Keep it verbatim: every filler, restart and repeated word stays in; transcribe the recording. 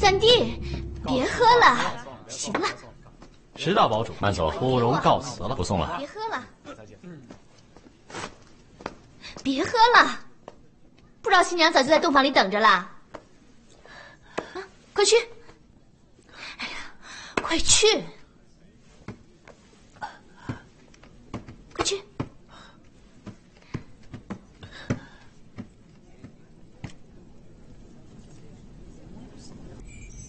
三弟，别喝了，行了。 石大堡主，慢走，不容告辞了，不送了。 别喝了，再见。嗯，别喝了，不知道新娘早就在洞房里等着了。啊，快去！哎呀，快去！